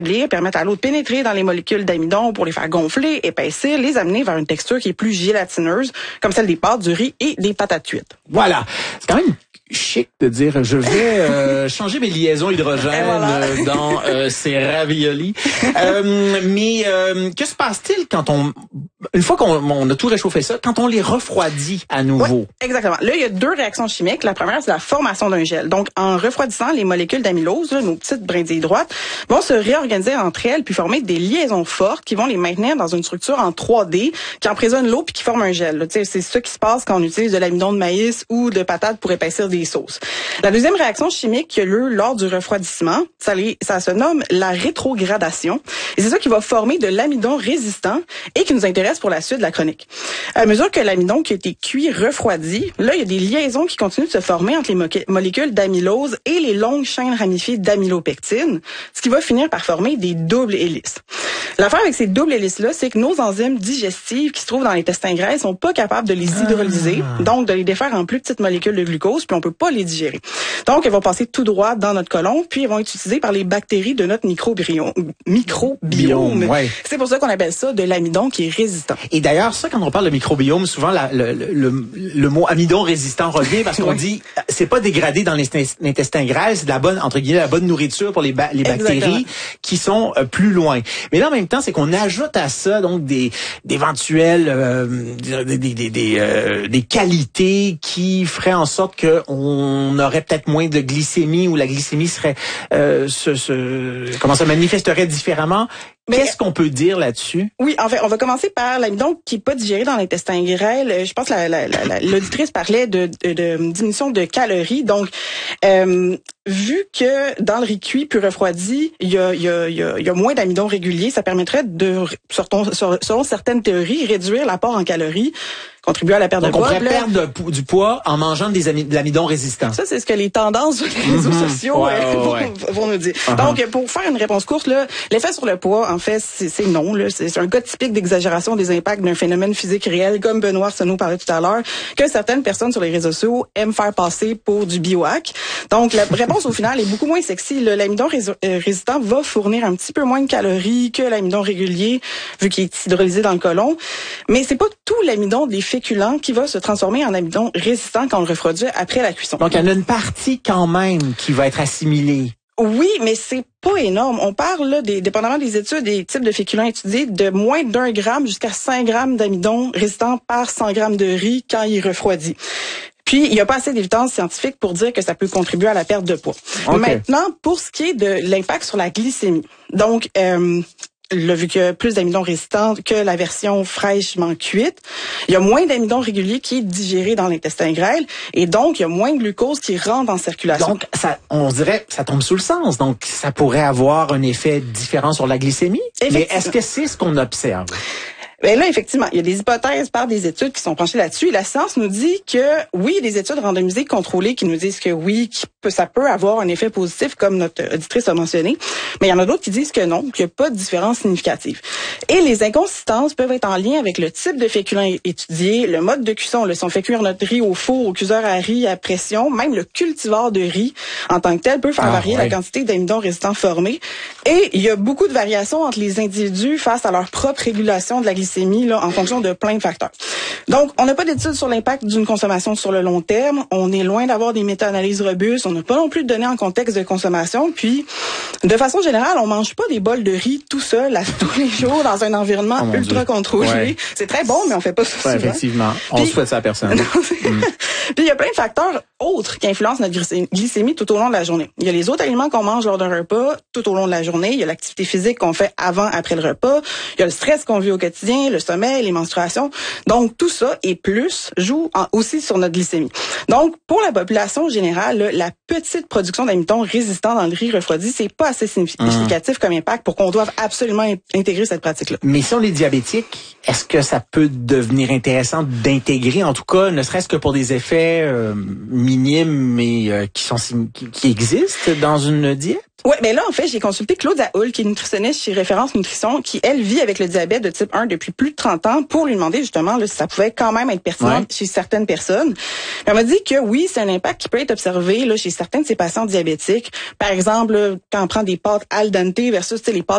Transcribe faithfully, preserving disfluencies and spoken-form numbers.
permettre à l'eau de pénétrer dans les molécules d'amidon pour les faire gonfler, épaissir, les amener vers une texture qui est plus gélatineuse, comme celle des pâtes, du riz et des patates cuites. Voilà. C'est quand même chic de dire je vais euh, changer mes liaisons hydrogène voilà. euh, dans euh, ces raviolis. euh, mais euh, que se passe-t-il quand on une fois qu'on on a tout réchauffé ça, quand on les refroidit à nouveau? Oui, exactement. Là, il y a deux réactions chimiques. La première, c'est la formation d'un gel. Donc, en refroidissant, les molécules d'amylose, là, nos petites brindilles droites, vont se réorganiser entre elles puis former des liaisons fortes qui vont les maintenir dans une structure en trois D qui emprisonne l'eau puis qui forme un gel. Là. C'est ça qui se passe quand on utilise de l'amidon de maïs ou de patates pour épaissir des sauces. La deuxième réaction chimique qui a lieu lors du refroidissement, ça, les, ça se nomme la rétrogradation. Et c'est ça qui va former de l'amidon résistant et qui nous intéresse pour la suite de la chronique. À mesure que l'amidon qui a été cuit refroidit, là, il y a des liaisons qui continuent de se former entre les mo- molécules d'amylose et les longues chaînes ramifiées d'amylopectine, ce qui va finir par former des doubles hélices. L'affaire avec ces doubles hélices-là, c'est que nos enzymes digestives qui se trouvent dans l'intestin grêle sont pas capables de les hydrolyser, ah. donc de les défaire en plus petites molécules de glucose, puis on peut pas les digérer. Donc, elles vont passer tout droit dans notre côlon, puis elles vont être utilisées par les bactéries de notre microbiome. microbiome. Ouais. C'est pour ça qu'on appelle ça de l'amidon qui est résistant. Et d'ailleurs, ça, quand on parle de microbiome, souvent la, le, le, le mot amidon résistant revient parce qu'on oui. dit c'est pas dégradé dans l'intestin grêle, c'est de la bonne, entre guillemets, la bonne nourriture pour les, ba- les bactéries Exactement. Qui sont euh, plus loin. Mais là, en même temps, c'est qu'on ajoute à ça donc des d'éventuelles euh, des des des, des, euh, des qualités qui feraient en sorte que on aurait peut-être moins de glycémie ou la glycémie serait euh, se, se comment ça manifesterait différemment. Mais qu'est-ce qu'on peut dire là-dessus? Oui, en fait, on va commencer par l'amidon qui est pas digéré dans l'intestin grêle. Je pense que la, la, la, l'auditrice parlait de, de, de diminution de calories. Donc, euh, vu que dans le riz cuit puis refroidi, il y a, il y a, il y a, il y a moins d'amidon régulier, ça permettrait de, selon, selon certaines théories, réduire l'apport en calories, contribuer à la perte Donc de poids. Donc, on pourrait perdre de, du poids en mangeant des ami, de l'amidon résistant. Ça, c'est ce que les tendances sur les réseaux mm-hmm. sociaux ouais, euh, vont, ouais. vont nous dire. Uh-huh. Donc, pour faire une réponse courte, là, l'effet sur le poids, en fait, c'est, c'est non. Là. C'est, c'est un cas typique d'exagération des impacts d'un phénomène physique réel, comme Benoît Arsenault parlait tout à l'heure, que certaines personnes sur les réseaux sociaux aiment faire passer pour du biohack. Donc, la réponse, au final, est beaucoup moins sexy. Là. L'amidon rés- euh, résistant va fournir un petit peu moins de calories que l'amidon régulier, vu qu'il est hydrolysé dans le côlon. Mais c'est pas tout l'amidon des féculents qui va se transformer en amidon résistant quand on le refroidit après la cuisson. Donc, il y en a une partie quand même qui va être assimilée. Oui, mais c'est pas énorme. On parle, là, des, dépendamment des études, des types de féculents étudiés, de moins d'un gramme jusqu'à cinq grammes d'amidon résistant par cent grammes de riz quand il est refroidi. Puis, il n'y a pas assez d'évidence scientifique pour dire que ça peut contribuer à la perte de poids. Okay. Maintenant, pour ce qui est de l'impact sur la glycémie. Donc, euh, Là, vu qu'il y a plus d'amidon résistant que la version fraîchement cuite, il y a moins d'amidon régulier qui est digéré dans l'intestin grêle et donc il y a moins de glucose qui rentre en circulation. Donc, ça, on dirait, ça tombe sous le sens. Donc, ça pourrait avoir un effet différent sur la glycémie. Mais est-ce que c'est ce qu'on observe? Ben là, effectivement, il y a des hypothèses par des études qui sont penchées là-dessus. Et la science nous dit que oui, il y a des études randomisées contrôlées qui nous disent que oui, qui peut, ça peut avoir un effet positif, comme notre auditrice a mentionné. Mais il y en a d'autres qui disent que non, qu'il n'y a pas de différence significative. Et les inconsistances peuvent être en lien avec le type de féculent étudié, le mode de cuisson. Là, si on fait cuire notre riz au four, au cuiseur à riz à pression, même le cultivar de riz en tant que tel peut faire ah, varier ouais. la quantité d'amidon résistant formé. Et il y a beaucoup de variations entre les individus face à leur propre régulation de la glycémie. Là, en fonction de plein de facteurs. Donc, on n'a pas d'études sur l'impact d'une consommation sur le long terme. On est loin d'avoir des méta-analyses robustes. On n'a pas non plus de données en contexte de consommation. Puis, de façon générale, on mange pas des bols de riz tout seul, à tous les jours, dans un environnement oh ultra Dieu. contrôlé. Ouais. C'est très bon, mais on fait pas ça ouais, souvent. Effectivement. On Puis, souhaite ça à personne. Non, mm. Puis, il y a plein de facteurs autres qui influencent notre glycémie tout au long de la journée. Il y a les autres aliments qu'on mange lors d'un repas tout au long de la journée. Il y a l'activité physique qu'on fait avant, après le repas. Il y a le stress qu'on vit au quotidien, le sommeil, les menstruations. Donc, tout ça et plus joue en, aussi sur notre glycémie. Donc, pour la population générale, là, la petite production d'amidon résistant dans le riz refroidi, c'est pas assez significatif mmh. comme impact pour qu'on doive absolument intégrer cette pratique-là. Mais si on est diabétique, est-ce que ça peut devenir intéressant d'intégrer, en tout cas, ne serait-ce que pour des effets euh, minimes, mais euh, qui sont qui, qui existent dans une diète? Ouais, mais là, en fait, j'ai consulté Claudia Hull, qui est nutritionniste chez Référence Nutrition, qui, elle, vit avec le diabète de type un depuis plus de trente ans, pour lui demander, justement, là, si ça pouvait quand même être pertinent ouais. chez certaines personnes. Elle m'a dit que oui, c'est un impact qui peut être observé, là, chez certains de ces patients diabétiques. Par exemple, là, quand on prend des pâtes al dente versus, tu sais, les pâtes